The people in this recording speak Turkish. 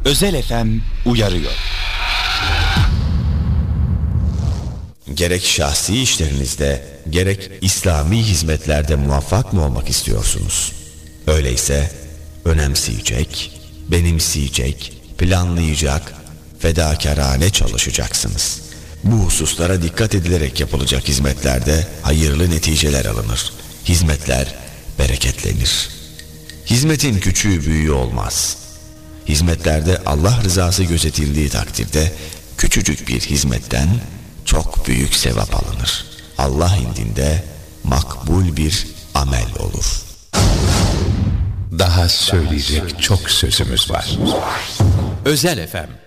Özel FM uyarıyor. Gerek şahsi işlerinizde, gerek İslami hizmetlerde muvaffak mı olmak istiyorsunuz? Öyleyse önemseyecek, benimseyecek, planlayacak, fedakarane çalışacaksınız. Bu hususlara dikkat edilerek yapılacak hizmetlerde hayırlı neticeler alınır. Hizmetler bereketlenir. Hizmetin küçüğü büyüğü olmaz. Hizmetlerde Allah rızası gözetildiği takdirde küçücük bir hizmetten çok büyük sevap alınır. Allah indinde makbul bir amel olur. Daha söyleyecek çok sözümüz var. Özel FM